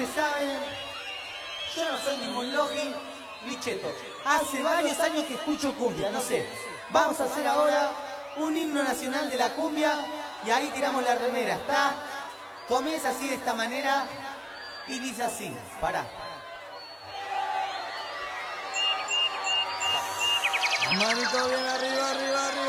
saben, yo no soy ningún logi ni cheto. Hace varios años que escucho cumbia, no sé. Vamos a hacer ahora un himno nacional de la cumbia y ahí tiramos la remera, ¿está? Comienza así de esta manera y dice así, pará. Manito bien arriba, arriba, arriba.